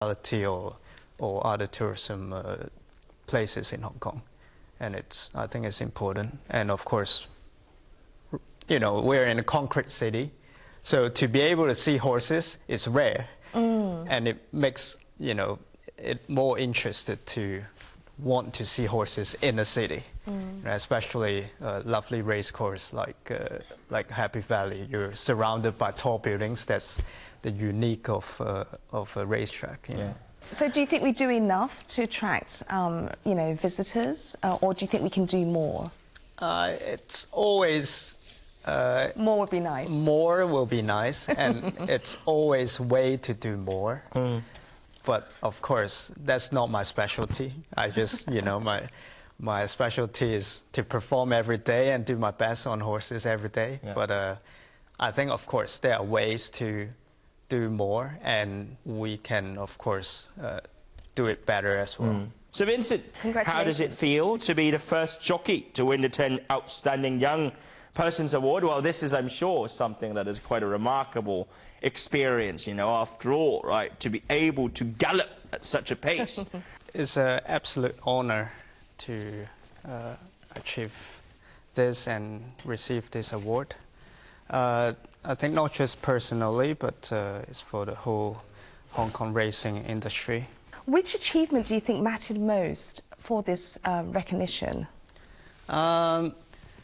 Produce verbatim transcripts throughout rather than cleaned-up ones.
or or other tourism uh, places in Hong Kong, and it's I think it's important. And of course, you know, we're in a concrete city, so to be able to see horses is rare, mm. and it makes you know it more interested to want to see horses in the city, mm. especially a lovely race course like uh, like Happy Valley. You're surrounded by tall buildings. That's the unique of uh, of a racetrack. You know? Yeah. So, do you think we do enough to attract, um, you know, visitors, uh, or do you think we can do more? Uh, it's always uh, more would be nice. More will be nice, and it's always way to do more. Mm. But of course, that's not my specialty. I just, you know, my my specialty is to perform every day and do my best on horses every day. Yeah. But uh, I think, of course, there are ways to do more, and we can, of course, uh, do it better as well. Mm. So, Vincent, how does it feel to be the first jockey to win the ten Outstanding Young Persons Award? Well, this is, I'm sure, something that is quite a remarkable experience, you know, after all, right, to be able to gallop at such a pace. It's an absolute honor to uh, achieve this and receive this award. Uh, I think not just personally, but uh, it's for the whole Hong Kong racing industry. Which achievement do you think mattered most for this uh, recognition? Um,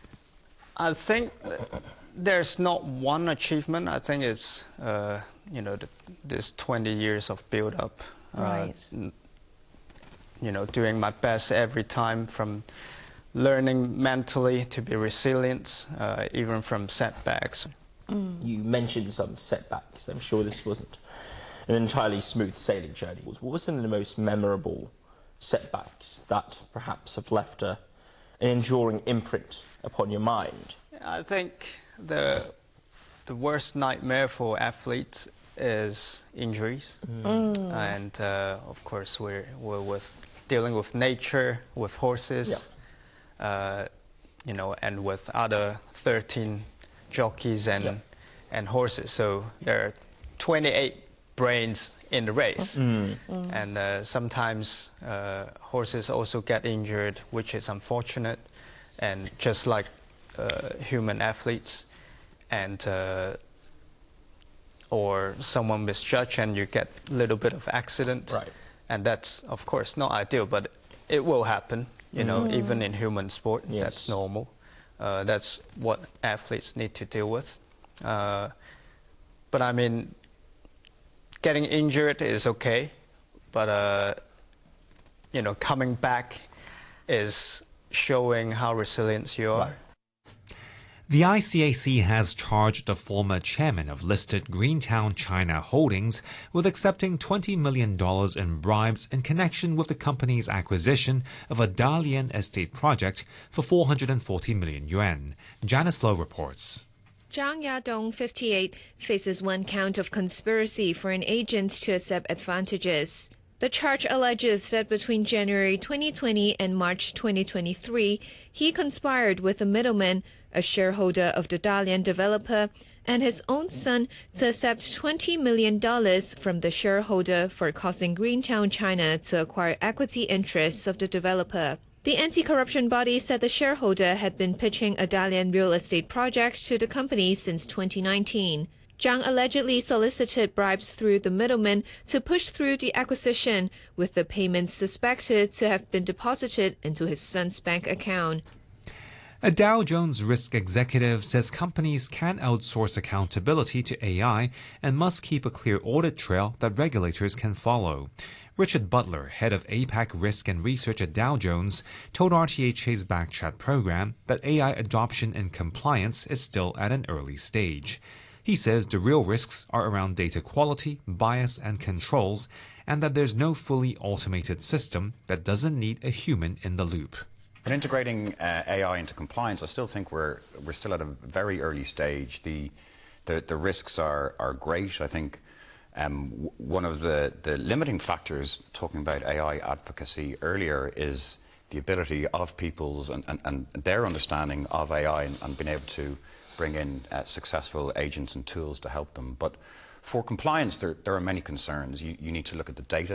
I think there's not one achievement. I think it's, uh, you know, the, this twenty years of build-up. Right. Uh, you know, doing my best every time, from learning mentally to be resilient, uh, even from setbacks. Mm. You mentioned some setbacks. I'm sure this wasn't an entirely smooth sailing journey. What was some of the most memorable setbacks that perhaps have left a, an enduring imprint upon your mind? I think the the worst nightmare for athletes is injuries, mm. Mm. and uh, of course we're we're with dealing with nature, with horses, yeah. uh, you know, and with other thirteen jockeys and yeah. and horses. So there are twenty-eight brains in the race, mm. Mm. and uh, sometimes uh, horses also get injured, which is unfortunate, and just like uh, human athletes, and uh, or someone misjudge and you get a little bit of accident, right. and that's of course not ideal, but it will happen, you know, mm. even in human sport. Yes. That's normal. Uh, that's what athletes need to deal with. Uh, but I mean, getting injured is okay, but uh, you know, coming back is showing how resilient you are. Right. The I C A C has charged the former chairman of listed Greentown China Holdings with accepting twenty million dollars in bribes in connection with the company's acquisition of a Dalian estate project for four hundred forty million yuan. Janice Low reports. Zhang Yadong, fifty-eight, faces one count of conspiracy for an agent to accept advantages. The charge alleges that between January twenty twenty and March twenty twenty-three, he conspired with a middleman, a shareholder of the Dalian developer, and his own son to accept twenty million dollars from the shareholder for causing Greentown China to acquire equity interests of the developer. The anti-corruption body said the shareholder had been pitching a Dalian real estate project to the company since twenty nineteen. Zhang allegedly solicited bribes through the middleman to push through the acquisition, with the payments suspected to have been deposited into his son's bank account. A Dow Jones risk executive says companies can outsource accountability to A I and must keep a clear audit trail that regulators can follow. Richard Butler, head of APAC Risk and Research at Dow Jones, told R T H K's Backchat program that A I adoption and compliance is still at an early stage. He says the real risks are around data quality, bias, and controls, and that there's no fully automated system that doesn't need a human in the loop. But integrating uh, A I into compliance, I still think we're we're still at a very early stage. The the, the risks are are great. I think um, w one of the the limiting factors, talking about A I advocacy earlier, is the ability of people's and, and, and their understanding of A I and, and being able to bring in uh, successful agents and tools to help them. But for compliance, there, there are many concerns. You, you need to look at the data